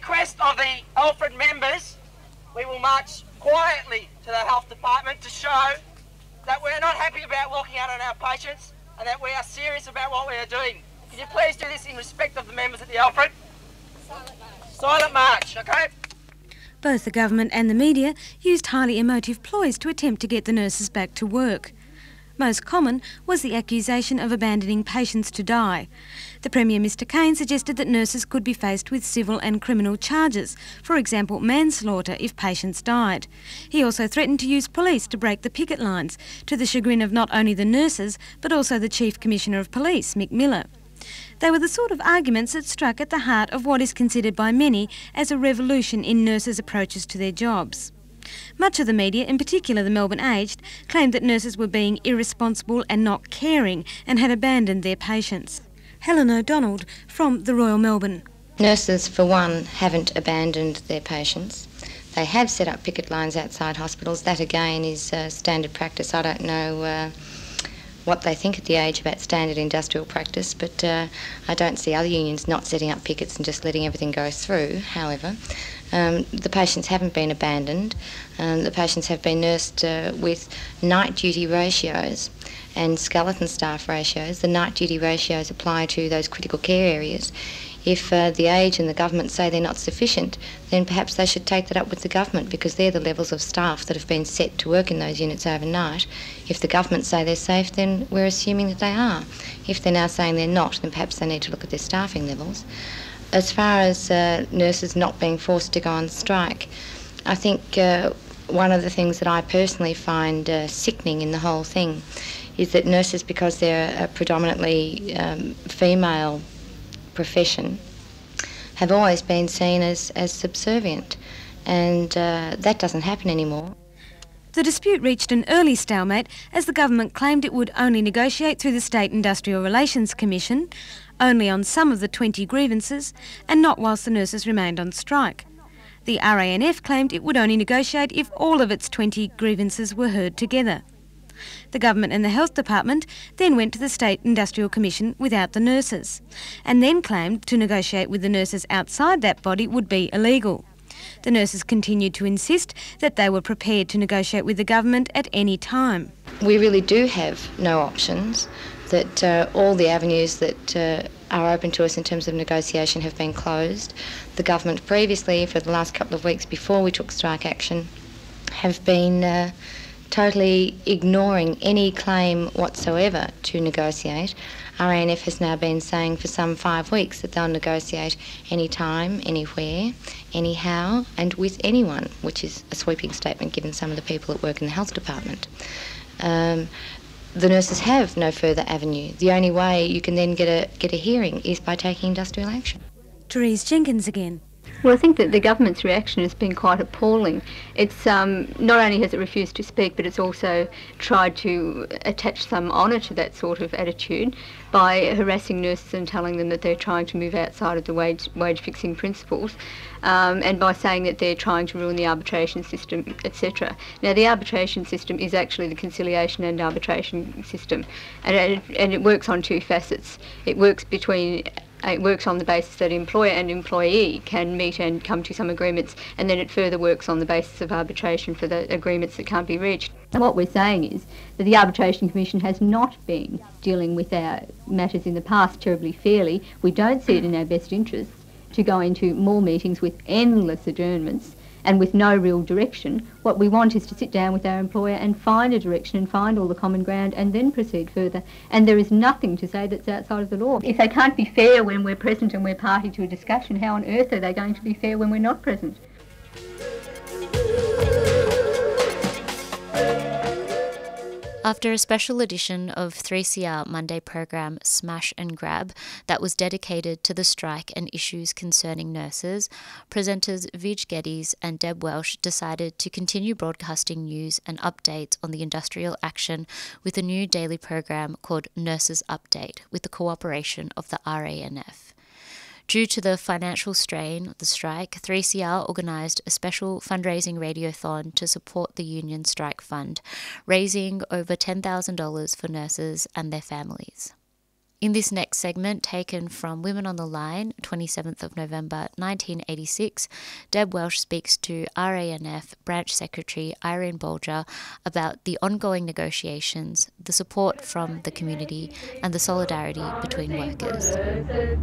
request of the Alfred members, we will march quietly to the Health Department to show that we're not happy about walking out on our patients and that we are serious about what we are doing. Can you please do this in respect of the members at the Alfred? Silent march. Silent march, okay? Both the government and the media used highly emotive ploys to attempt to get the nurses back to work. Most common was the accusation of abandoning patients to die. The Premier, Mr Cain, suggested that nurses could be faced with civil and criminal charges, for example manslaughter if patients died. He also threatened to use police to break the picket lines, to the chagrin of not only the nurses but also the Chief Commissioner of Police, Mick Miller. They were the sort of arguments that struck at the heart of what is considered by many as a revolution in nurses' approaches to their jobs. Much of the media, in particular the Melbourne Aged, claimed that nurses were being irresponsible and not caring and had abandoned their patients. Helen O'Donnell from the Royal Melbourne. Nurses, for one, haven't abandoned their patients. They have set up picket lines outside hospitals. That, again, is standard practice. I don't know what they think at the Age about standard industrial practice, but I don't see other unions not setting up pickets and just letting everything go through. However, the patients haven't been abandoned. The patients have been nursed with night duty ratios and skeleton staff ratios. The night duty ratios apply to those critical care areas. If the Age and the government say they're not sufficient, then perhaps they should take that up with the government, because they're the levels of staff that have been set to work in those units overnight. If the government say they're safe, then we're assuming that they are. If they're now saying they're not, then perhaps they need to look at their staffing levels. As far as nurses not being forced to go on strike, I think one of the things that I personally find sickening in the whole thing is that nurses, because they're a predominantly female profession, have always been seen as subservient, and that doesn't happen anymore. The dispute reached an early stalemate as the government claimed it would only negotiate through the State Industrial Relations Commission, only on some of the 20 grievances, and not whilst the nurses remained on strike. The RANF claimed it would only negotiate if all of its 20 grievances were heard together. The government and the Health Department then went to the State Industrial Commission without the nurses, and then claimed to negotiate with the nurses outside that body would be illegal. The nurses continued to insist that they were prepared to negotiate with the government at any time. We really do have no options, that all the avenues that are open to us in terms of negotiation have been closed. The government previously, for the last couple of weeks before we took strike action, have been totally ignoring any claim whatsoever to negotiate. RANF has now been saying for some 5 weeks that they'll negotiate anytime, anywhere, anyhow, and with anyone, which is a sweeping statement given some of the people that work in the Health Department. The nurses have no further avenue. The only way you can then get a hearing is by taking industrial action. Therese Jenkins again. Well, I think that the government's reaction has been quite appalling. It's not only has it refused to speak, but it's also tried to attach some honour to that sort of attitude by harassing nurses and telling them that they're trying to move outside of the wage fixing principles, and by saying that they're trying to ruin the arbitration system, etc. Now, the arbitration system is actually the conciliation and arbitration system, and it works on two facets. It works on the basis that employer and employee can meet and come to some agreements, and then it further works on the basis of arbitration for the agreements that can't be reached. And what we're saying is that the Arbitration Commission has not been dealing with our matters in the past terribly fairly. We don't see it in our best interests to go into more meetings with endless adjournments and with no real direction. What we want is to sit down with our employer and find a direction and find all the common ground and then proceed further. And there is nothing to say that's outside of the law. If they can't be fair when we're present and we're party to a discussion, how on earth are they going to be fair when we're not present? After a special edition of 3CR Monday program Smash and Grab that was dedicated to the strike and issues concerning nurses, presenters Vij Geddes and Deb Welsh decided to continue broadcasting news and updates on the industrial action with a new daily program called Nurses Update with the cooperation of the RANF. Due to the financial strain of the strike, 3CR organised a special fundraising radiothon to support the Union Strike Fund, raising over $10,000 for nurses and their families. In this next segment, taken from Women on the Line, 27th of November 1986, Deb Welsh speaks to RANF Branch Secretary Irene Bolger about the ongoing negotiations, the support from the community and the solidarity between workers.